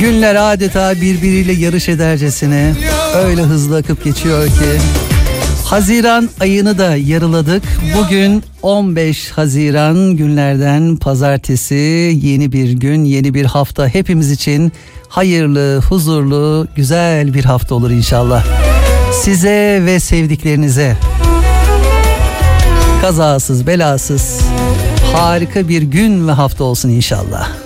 Günler adeta birbiriyle yarış edercesine öyle hızlı akıp geçiyor ki. Haziran ayını da yarıladık. Bugün 15 Haziran, günlerden pazartesi. Yeni bir gün, yeni bir hafta hepimiz için hayırlı, huzurlu, güzel bir hafta olur inşallah. Size ve sevdiklerinize kazasız, belasız, harika bir gün ve hafta olsun inşallah.